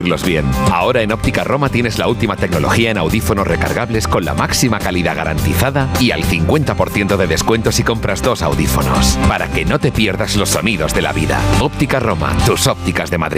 Los bien. Ahora en Óptica Roma tienes la última tecnología en audífonos recargables con la máxima calidad garantizada y al 50% de descuento si compras 2 audífonos. Para que no te pierdas los sonidos de la vida. Óptica Roma, tus ópticas de Madrid.